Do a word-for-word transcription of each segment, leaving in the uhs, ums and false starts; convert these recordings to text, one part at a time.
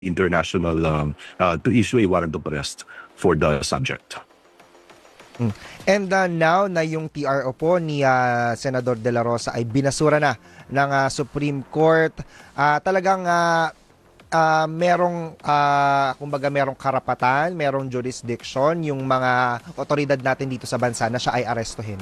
international um, uh, to issue a warrant of arrest for the subject. Mm. And uh, now na yung T R O po ni uh, Senador De La Rosa ay binasura na ng uh, Supreme Court, uh, talagang uh, uh, merong uh, kumbaga merong karapatan, merong jurisdiction yung mga otoridad natin dito sa bansa na siya ay arestuhin.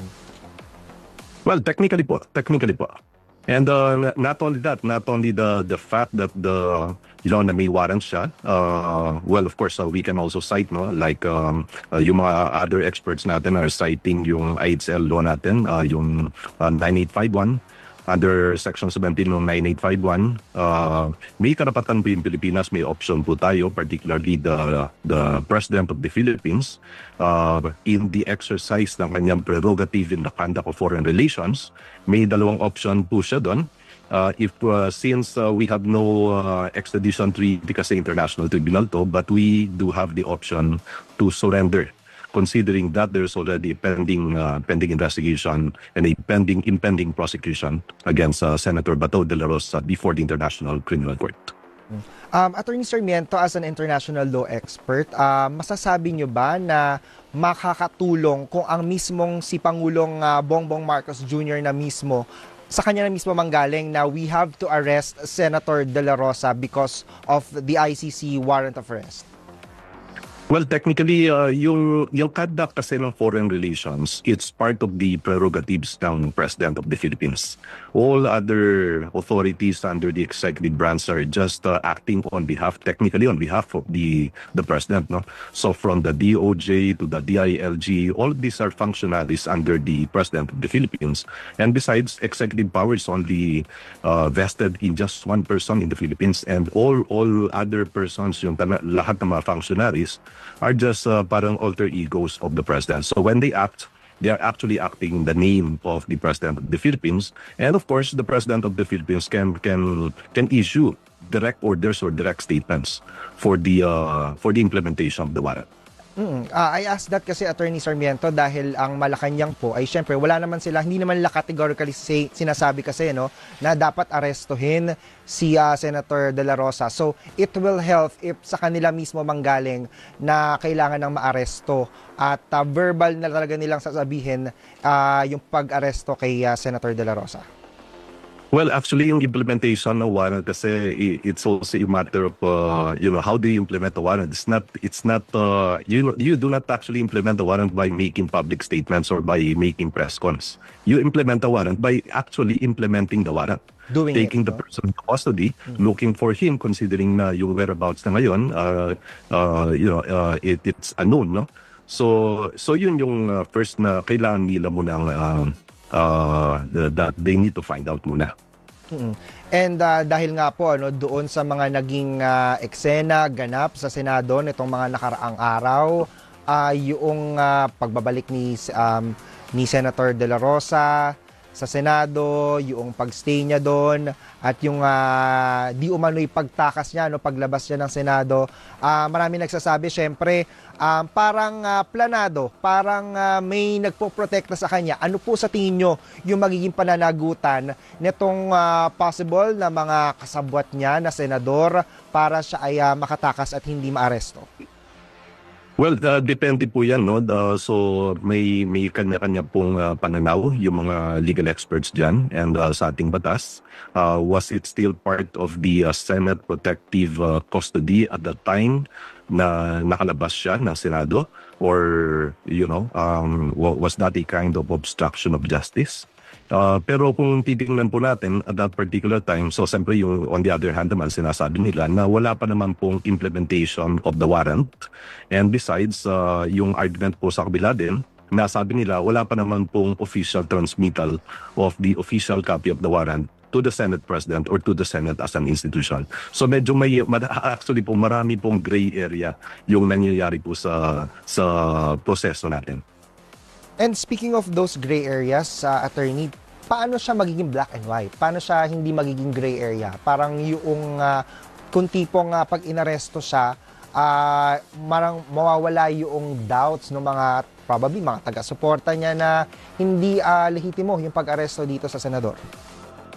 Well, technically po, technically po. And uh, not only that, not only the the fact that the you know na may warrant siya. Uh, well, of course, uh, we can also cite no like um, uh, yung mga other experts natin are citing yung I H L law natin, uh, yung uh, nine eight five one. Under Section seventeen ng nine eight five one, uh, may karapatan po yung Pilipinas, may option po tayo, particularly the the President of the Philippines, uh, in the exercise ng kanyang prerogative in the conduct of foreign relations. May dalawang option po siya doon. Uh, if uh, since uh, we have no uh, extradition treaty kasi international tribunal to, but we do have the option to surrender, considering that there's already a pending uh, pending investigation and a pending impending prosecution against uh, Senator Bato de la Rosa before the International Criminal Court. Um, Attorney Sarmiento, as an international law expert, uh, masasabi nyo ba na makakatulong kung ang mismong si Pangulong uh, Bongbong Marcos Junior na mismo, sa kanya na mismo manggaling na we have to arrest Senator De La Rosa because of the I C C warrant of arrest? Well, technically, uh, yung, yung conduct kasi ng foreign relations, it's part of the prerogatives ng President of the Philippines. All other authorities under the executive branch are just uh, acting on behalf, technically on behalf of the, the President. No? So from the D O J to the D I L G, all of these are functionaries under the President of the Philippines. And besides, executive power is only uh, vested in just one person in the Philippines, and all all other persons, yung lahat ng mga functionaries, are just uh, parang alter egos of the president. So when they act, they are actually acting in the name of the President of the Philippines. And of course, the President of the Philippines can can can issue direct orders or direct statements for the uh, for the implementation of the warrant. Mm, uh, I asked that kasi Attorney Sarmiento dahil ang Malacanang po ay syempre wala naman sila, hindi naman nila categorically say, sinasabi kasi no na dapat arestuhin si uh, Senator De La Rosa. So it will help if sa kanila mismo manggaling na kailangan ng maaresto at uh, verbal na talaga nilang sasabihin uh, yung pag-aresto kay uh, Senator De La Rosa. Well, actually, yung implementation ng warrant kasi it's also a matter of uh, you know how do you implement the warrant. It's not it's not uh, you you do not actually implement the warrant by making public statements or by making press cons. You implement the warrant by actually implementing the warrant. Doing taking it, the no? person to custody, mm-hmm. looking for him, considering na yung whereabouts na ngayon, uh, uh, you know, uh, it, it's unknown, no? So so yun yung uh, first na kailangan nila muna uh, Uh, that they need to find out muna. Mm-hmm. And uh, dahil nga po ano, doon sa mga naging uh, eksena, ganap sa Senado nitong mga nakaraang araw, uh, yung uh, pagbabalik ni, um, ni Senator De La Rosa sa Senado, yung pagstay niya doon, at yung uh, di umano'y pagtakas niya, no, paglabas niya ng Senado, uh, marami nagsasabi, syempre, um, parang uh, planado, parang uh, may nagpo-protekta sa kanya. Ano po sa tingin nyo yung magiging pananagutan nitong uh, possible na mga kasabwat niya na senador para siya ay uh, makatakas at hindi maaresto? Well, uh, depende po yan, no? Uh, so may may kanya-kanya pong uh, pananaw yung mga legal experts diyan, and uh, sa ating batas, uh, was it still part of the uh, Senate protective uh, custody at the time na nakalabas siya ng Senado, or you know, um, was that a kind of obstruction of justice? Uh, pero kung titingnan po natin at that particular time, so siyempre yung on the other hand naman sinasabi nila na wala pa naman pong implementation of the warrant, and besides uh, yung argument po sa kabila din, nasabi nila wala pa naman pong official transmittal of the official copy of the warrant to the Senate President or to the Senate as an institution. So medyo may, actually po marami pong gray area yung nangyayari po sa, sa proseso natin. And speaking of those gray areas, uh, attorney, paano siya magiging black and white? Paano siya hindi magiging gray area? Parang yung uh, kung tipong uh, pag inaresto siya, uh, marang mawawala yung doubts ng mga, probably mga taga-suporta niya na hindi uh, lehitimo yung pag-aresto dito sa senador.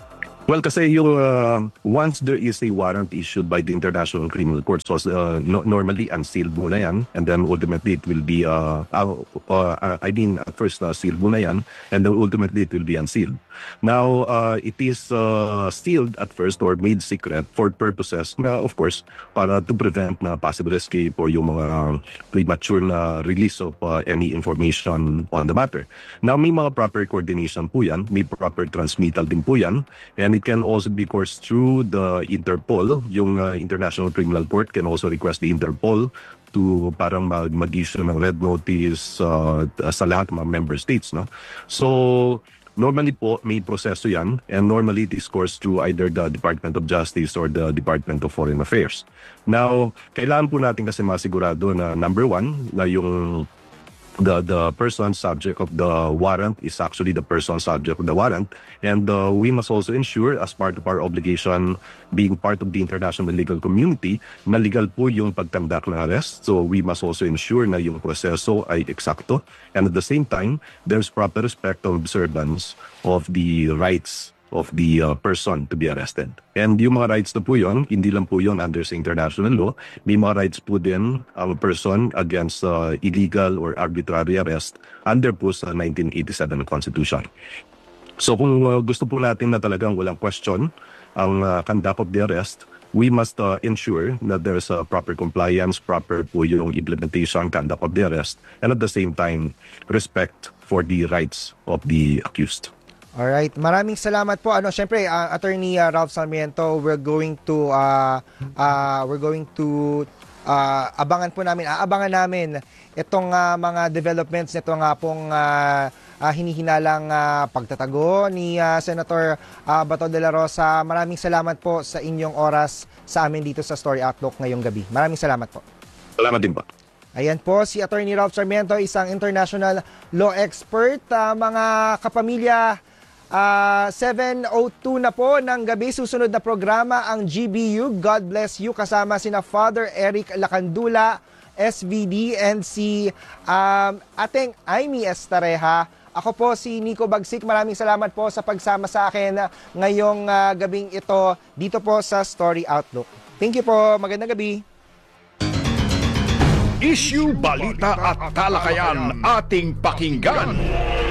Well, kasi yung uh, once there is a warrant issued by the International Criminal Court, so uh, no, normally unsealed muna yan, and then ultimately it will be, uh, uh, uh, I mean, at first uh, sealed muna yan, and then ultimately it will be unsealed. Now, uh, it is uh, sealed at first or made secret for purposes, na, of course, para to prevent na possible escape or yung mga premature na release of uh, any information on the matter. Now, may mga proper coordination po yan, may proper transmittal din po yan, and it can also be, of course, through the Interpol. Yung uh, International Criminal Court can also request the Interpol to parang mag- mag-issue ng red notice uh, sa lahat ng mga member states. No? So, normally po, may proseso yan, and normally it is course through either the Department of Justice or the Department of Foreign Affairs. Now, kailangan po natin kasi masigurado na number one, na yung the the person subject of the warrant is actually the person subject of the warrant, and uh, we must also ensure, as part of our obligation being part of the international legal community, na legal po yung pagtanggap ng arrest. So we must also ensure na yung proseso ay eksakto, and at the same time there's proper respect of observance of the rights of the uh, person to be arrested. And yung mga rights na po yun, hindi lang po yun under sa international law. May mga rights po din ang person against uh, illegal or arbitrary arrest under po sa nineteen eighty-seven Constitution. So kung uh, gusto po natin na talagang walang question ang uh, conduct of the arrest, we must uh, ensure that there's a proper compliance, proper po yung implementation, conduct of the arrest, and at the same time, respect for the rights of the accused. Alright, maraming salamat po. Ano, syempre, uh, Attorney uh, Ralph Sarmiento, we're going to uh, uh, we're going to uh, abangan po namin, aabangan namin itong uh, mga developments nito nga pong uh, uh, hinihinalang uh, pagtatago ni uh, Senator uh, Bato de la Rosa. Maraming salamat po sa inyong oras sa amin dito sa Story Outlook ngayong gabi. Maraming salamat po. Salamat din po. Ayan po si Attorney Ralph Sarmiento, isang international law expert. Uh, mga kapamilya, Uh, seven oh two na po ng gabi, susunod na programa ang G B U, God Bless You, kasama sina Father Eric Lacandula, S V D, and si um, ating Amy Estareja. Ako po si Nico Bagsik, maraming salamat po sa pagsama sa akin ngayong uh, gabing ito dito po sa Story Outlook. Thank you po, magandang gabi. Issue, balita at talakayan ating pakinggan.